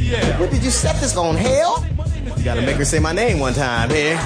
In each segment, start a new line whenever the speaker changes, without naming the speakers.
What did you set this on, hell? You gotta make her say my name one time here.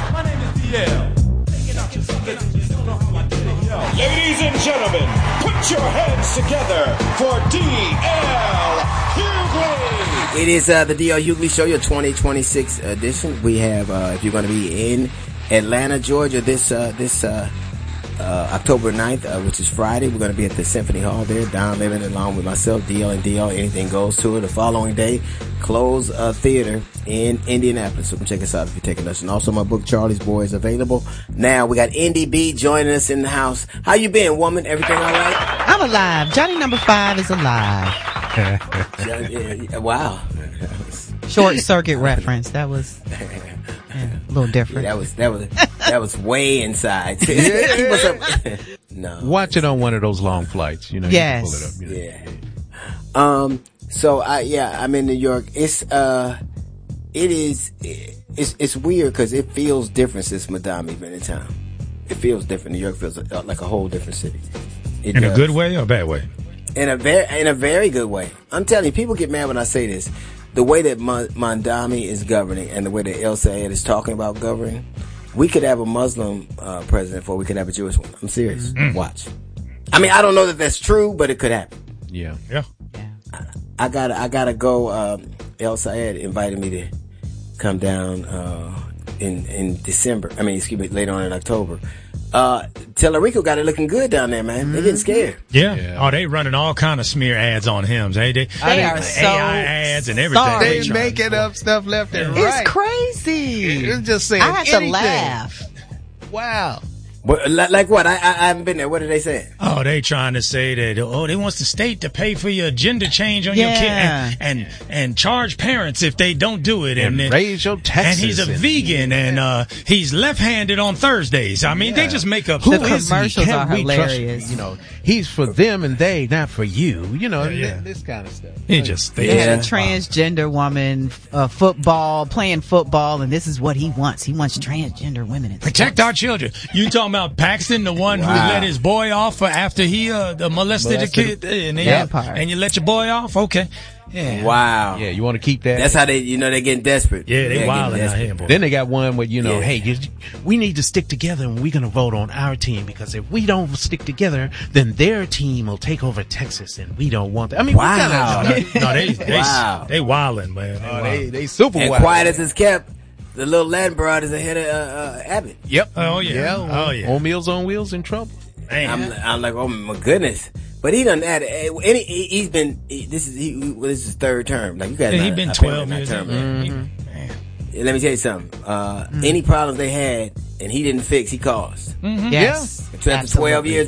Ladies and gentlemen, put your hands together for D.L. Hughley.
It is the D.L. Hughley Show, your 2026 edition. We have, if you're going to be in Atlanta, Georgia, this October 9th, which is Friday, we're going to be at the Symphony Hall there. Don Lemon along with myself, DL and DL, anything goes to it. The following day, Close Theater in Indianapolis. So come check us out if you're taking us. And also my book, Charlie's Boy, is available. Now we got NDB joining us in the house. How you been, woman? Everything all right?
I'm alive. Johnny number 5 is alive.
Wow.
Short circuit reference. That was a little different.
Yeah, that was way inside. What's up? No.
Watch it on one of those long flights, you know.
Yes.
You can pull it up. You know?
Yeah. So I'm in New York. It's weird because it feels different since Madame been in town. It feels different. New York feels like a whole different city.
In a good way or a bad way?
In a very good way. I'm telling you, people get mad when I say this. The way that Mandami is governing and the way that El Sayed is talking about governing, we could have a Muslim president before we could have a Jewish one. I'm serious. Watch. I mean, I don't know that that's true, but it could happen.
Yeah.
I gotta go. El Sayed invited me to come down in December. I mean, excuse me, later on in October. Tellerico got it looking good down there, man. They're getting scared.
Yeah. Oh, they running all kind of smear ads on him. They
are so
AI ads and everything.
They making up stuff left and right.
It's crazy.
It's just saying
I had
anything.
to laugh.
Wow.
But, like what? I haven't been there. What are they saying?
Oh, they trying to say that, they wants the state to pay for your gender change on your kid and charge parents if they don't do it.
And raise your taxes.
And he's a vegan and he's left-handed on Thursdays. I mean, they just make up.
The commercials are hilarious.
You know, he's for them and they, not for you. You know, this kind of stuff.
They just
they had a transgender woman playing football, and this is what he wants. He wants transgender women in
protect our children. You talking about Paxton, the one who let his boy off after he molested a kid, and you let your boy off? Okay. Yeah.
Wow.
Yeah, you want to keep that?
That's how they getting desperate.
Yeah, they wilding out here, boy.
Then they got one where, we need to stick together and we're going to vote on our team because if we don't stick together, then their team will take over Texas and we don't want that. I mean,
wow.
They wilding, man.
They super wild.
And quiet as it's kept. The little Latin broad is ahead of Abbott.
Yep.
Oh yeah.
On Meals on Wheels in trouble.
I'm like, oh my goodness. But he done that. This is his third term. Like you guys,
he's been 12 years.
Let me tell you something. Any problems they had and he didn't fix, he caused.
Yes.
So after 12 years,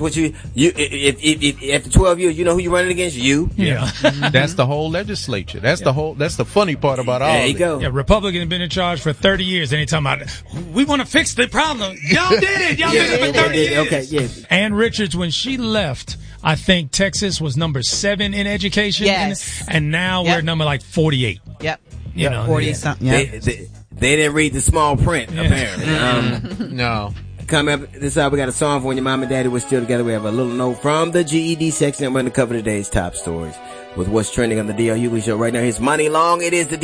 if after 12 years, you know who you're running against? You.
Yeah.
That's the whole legislature. That's the funny part about all
There you go.
Yeah, Republicans have been in charge for 30 years. And they talking about, we want to fix the problem. Y'all did it. Y'all did it for 30 years.
Okay, yeah.
Ann Richards, when she left, I think Texas was number 7 in education.
Yes.
And now we're number like 48.
Yep.
You know,
40 something. Yep.
They didn't read the small print, apparently.
No.
Coming up this hour, we got a song for when your mom and daddy were still together. We have a little note from the GED section, and we're going to cover today's top stories with what's trending on the D.L. Hughley Show right now. Here's Money Long. It is the